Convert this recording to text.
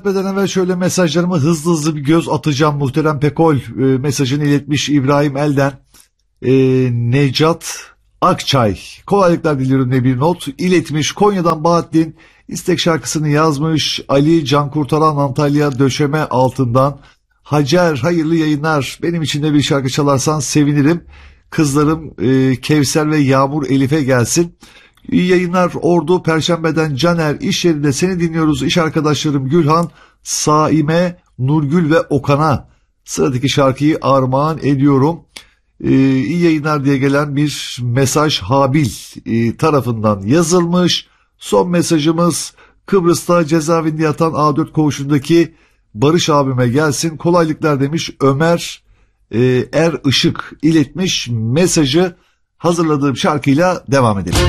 Beden evvel şöyle mesajlarımı hızlı bir göz atacağım. Muhterem Pekol mesajını iletmiş İbrahim Elden. Necat Akçay kolaylıklar diliyorum diye bir not iletmiş. Konya'dan Bahattin istek şarkısını yazmış. Ali Can Kurtaran Antalya döşeme altından. Hacer hayırlı yayınlar, benim için de bir şarkı çalarsan sevinirim. Kızlarım Kevser ve Yağmur Elif'e gelsin. İyi yayınlar Ordu Perşembe'den Caner, iş yerinde seni dinliyoruz. İş arkadaşlarım Gülhan, Saime, Nurgül ve Okan'a sıradaki şarkıyı armağan ediyorum. İyi yayınlar diye gelen bir mesaj Habil tarafından yazılmış. Son mesajımız Kıbrıs'ta cezaevinde yatan A4 koğuşundaki Barış abime gelsin. Kolaylıklar demiş Ömer Er Işık iletmiş mesajı. Hazırladığım şarkıyla devam edelim.